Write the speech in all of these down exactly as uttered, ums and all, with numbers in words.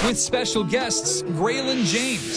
with special guests Graylin James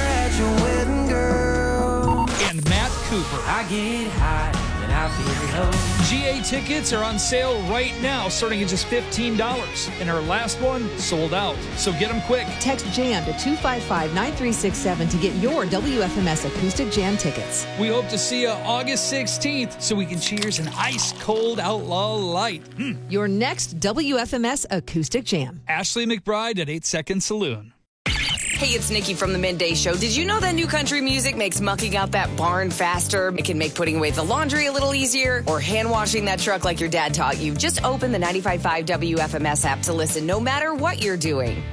and Matt Cooper. I get hot and I feel low. G A tickets are on sale right now, starting at just fifteen dollars. And our last one sold out. So get them quick. Text JAM to two five five, nine three six seven to get your W F M S Acoustic Jam tickets. We hope to see you August sixteenth so we can cheers an ice-cold Outlaw Light. Mm. Your next W F M S Acoustic Jam. Ashley McBride at eight Second Saloon. Hey, it's Nikki from the Midday Show. Did you know that new country music makes mucking out that barn faster? It can make putting away the laundry a little easier or hand washing that truck like your dad taught you. Just open the ninety-five point five W F M S app to listen no matter what you're doing.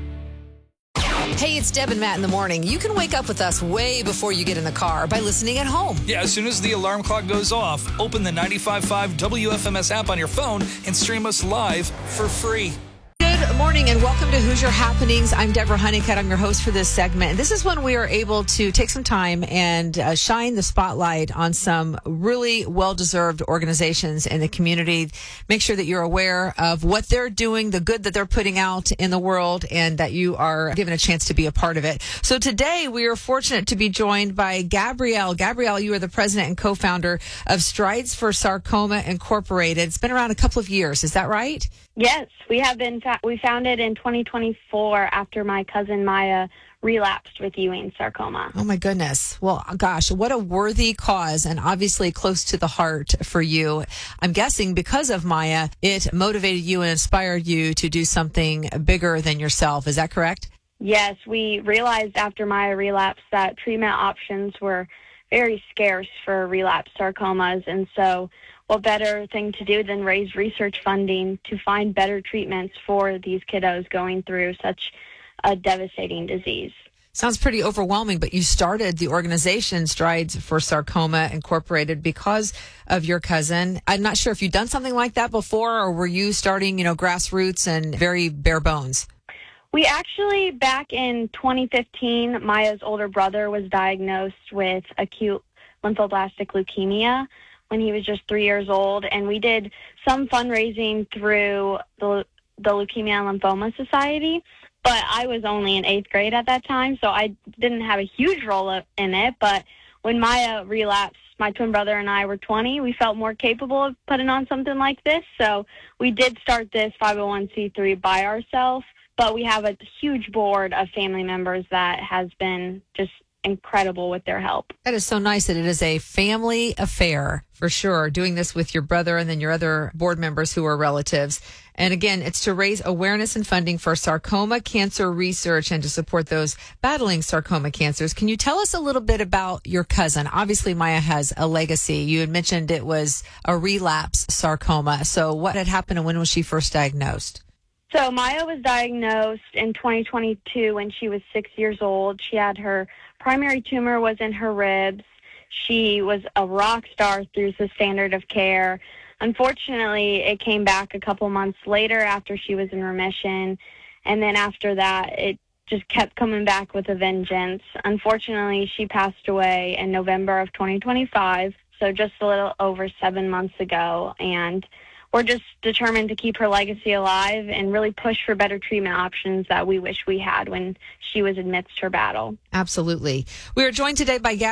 Hey, it's Deb and Matt in the morning. You can wake up with us way before you get in the car by listening at home. Yeah, as soon as the alarm clock goes off, open the ninety-five point five W F M S app on your phone and stream us live for free. Good morning and welcome to Hoosier Happenings. I'm Deborah Honeycutt. I'm your host for this segment. And this is when we are able to take some time and uh, shine the spotlight on some really well-deserved organizations in the community. Make sure that you're aware of what they're doing, the good that they're putting out in the world, and that you are given a chance to be a part of it. So today we are fortunate to be joined by Gabrielle. Gabrielle, you are the president and co-founder of Strides for Sarcoma Incorporated. It's been around a couple of years. Is that right? Yes, we have been. Fa- we founded in twenty twenty-four after my cousin Maya relapsed with Ewing sarcoma. Oh my goodness. Well, gosh, what a worthy cause and obviously close to the heart for you. I'm guessing because of Maya, it motivated you and inspired you to do something bigger than yourself. Is that correct? Yes, we realized after Maya relapsed that treatment options were very scarce for relapsed sarcomas, and so what better thing to do than raise research funding to find better treatments for these kiddos going through such a devastating disease. Sounds pretty overwhelming, but you started the organization Strides for Sarcoma Incorporated because of your cousin. I'm not sure if you've done something like that before, or were you starting, you know, grassroots and very bare bones? We actually, back in twenty fifteen, Maya's older brother was diagnosed with acute lymphoblastic leukemia when he was just three years old, and we did some fundraising through the, the Leukemia and Lymphoma Society, but I was only in eighth grade at that time, so I didn't have a huge role in it. But when Maya relapsed, my twin brother and I were twenty. We felt more capable of putting on something like this, so we did start this five oh one c three by ourselves, but we have a huge board of family members that has been just incredible with their help. That is so nice that it is a family affair, for sure, doing this with your brother and then your other board members who are relatives. And again, it's to raise awareness and funding for sarcoma cancer research and to support those battling sarcoma cancers. Can you tell us a little bit about your cousin? Obviously, Maya has a legacy. You had mentioned it was a relapse sarcoma. So what had happened and when was she first diagnosed? So Maya was diagnosed in twenty twenty-two when she was six years old. She had her primary tumor was in her ribs. She was a rock star through the standard of care. Unfortunately, it came back a couple months later after she was in remission. And then after that, it just kept coming back with a vengeance. Unfortunately, she passed away in November of twenty twenty-five, so just a little over seven months ago. And we're just determined to keep her legacy alive and really push for better treatment options that we wish we had when she was amidst her battle. Absolutely. We are joined today by Gab.